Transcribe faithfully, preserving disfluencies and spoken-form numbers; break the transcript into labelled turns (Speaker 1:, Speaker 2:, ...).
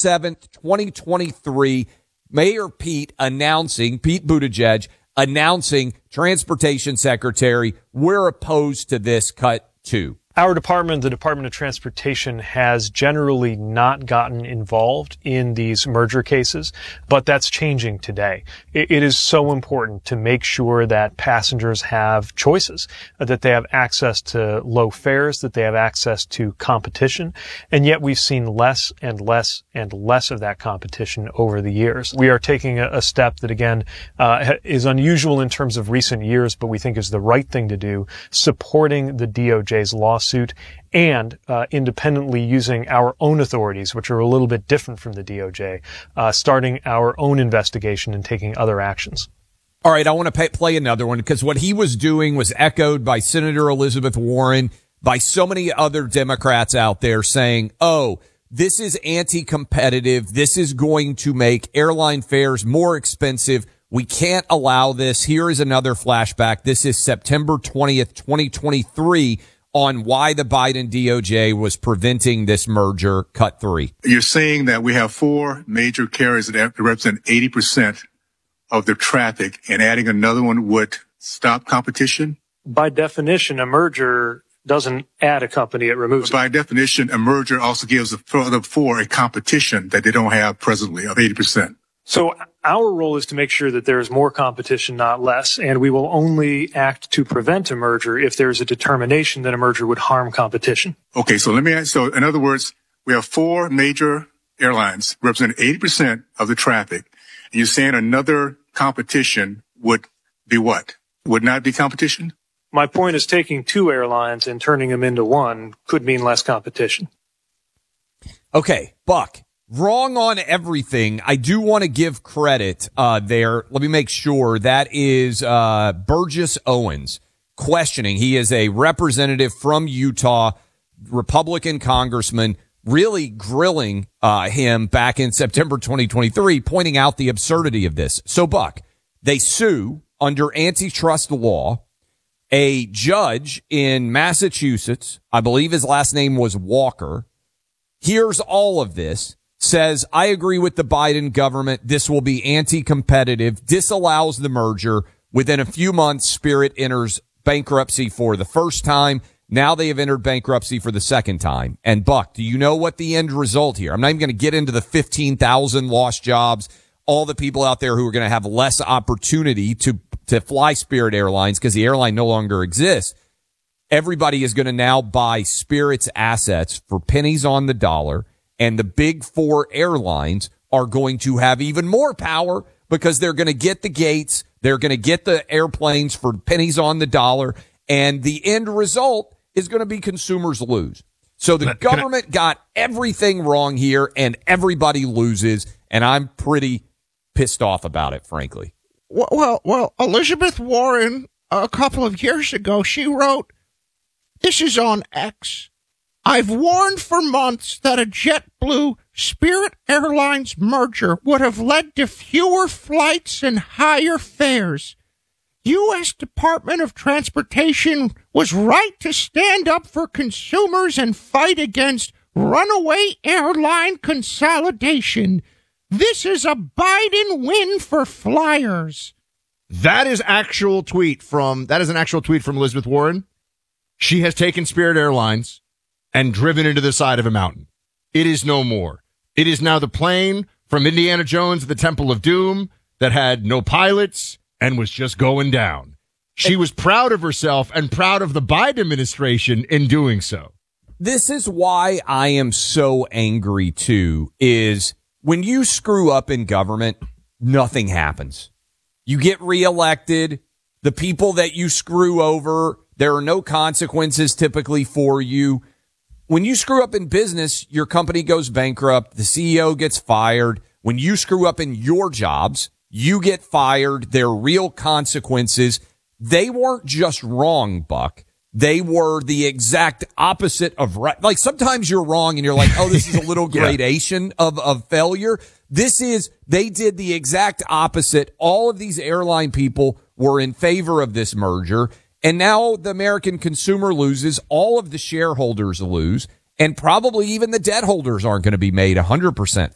Speaker 1: seventh, twenty twenty-three, Mayor Pete announcing, Pete Buttigieg announcing, Transportation Secretary, we're opposed to this cut too.
Speaker 2: Our department, the Department of Transportation, has generally not gotten involved in these merger cases, but that's changing today. It, it is so important to make sure that passengers have choices, that they have access to low fares, that they have access to competition, and yet we've seen less and less and less of that competition over the years. We are taking a, a step that, again, uh, is unusual in terms of recent years, but we think is the right thing to do, supporting the D O J's lawsuit. Suit and uh, independently using our own authorities, which are a little bit different from the D O J, uh, starting our own investigation and taking other actions.
Speaker 1: All right, I want to pay, play another one because what he was doing was echoed by Senator Elizabeth Warren, by so many other Democrats out there saying, oh, this is anti-competitive. This is going to make airline fares more expensive. We can't allow this. Here is another flashback. This is September twentieth, twenty twenty-three. On why the Biden D O J was preventing this merger, cut three.
Speaker 3: You're saying that we have four major carriers that represent eighty percent of the traffic, and adding another one would stop competition?
Speaker 2: By definition, a merger doesn't add a company, it removes
Speaker 3: By definition, a merger also gives the other four a competition that they don't have presently of eighty percent.
Speaker 2: So our role is to make sure that there is more competition, not less, and we will only act to prevent a merger if there is a determination that a merger would harm competition.
Speaker 3: Okay, so let me ask, so in other words, we have four major airlines representing eighty percent of the traffic, and you're saying another competition would be what? Would not be competition?
Speaker 2: My point is taking two airlines and turning them into one could mean less competition.
Speaker 1: Okay, Buck. Wrong on everything. I do want to give credit uh there. Let me make sure. That is uh Burgess Owens questioning. He is a representative from Utah, Republican congressman, really grilling uh him back in September twenty twenty-three, pointing out the absurdity of this. So, Buck, they sue under antitrust law a judge in Massachusetts. I believe his last name was Walker. Here's all of this. Says, I agree with the Biden government. This will be anti-competitive, disallows the merger. Within a few months, Spirit enters bankruptcy for the first time. Now they have entered bankruptcy for the second time. And Buck, do you know what the end result here? I'm not even going to get into the fifteen thousand lost jobs, all the people out there who are going to have less opportunity to, to fly Spirit Airlines because the airline no longer exists. Everybody is going to now buy Spirit's assets for pennies on the dollar. And the big four airlines are going to have even more power because they're going to get the gates. They're going to get the airplanes for pennies on the dollar. And the end result is going to be consumers lose. So the government got everything wrong here and everybody loses. And I'm pretty pissed off about it, frankly.
Speaker 4: Well, well, well Elizabeth Warren, a couple of years ago, she wrote, this is on X. I've warned for months that a JetBlue Spirit Airlines merger would have led to fewer flights and higher fares. U S Department of Transportation was right to stand up for consumers and fight against runaway airline consolidation. This is a Biden win for flyers.
Speaker 5: That is actual tweet from, that is an actual tweet from Elizabeth Warren. She has taken Spirit Airlines and driven into the side of a mountain. It is no more. It is now the plane from Indiana Jones at the Temple of Doom that had no pilots and was just going down. She was proud of herself and proud of the Biden administration in doing so.
Speaker 1: This is why I am so angry, too, is when you screw up in government, nothing happens. You get reelected. The people that you screw over, there are no consequences typically for you. When you screw up in business, your company goes bankrupt. The C E O gets fired. When you screw up in your jobs, you get fired. There are real consequences. They weren't just wrong, Buck. They were the exact opposite of right. Like sometimes you're wrong and you're like, oh, this is a little gradation yeah. of, of failure. This is, they did the exact opposite. All of these airline people were in favor of this merger. And now the American consumer loses, all of the shareholders lose, and probably even the debt holders aren't going to be made one hundred percent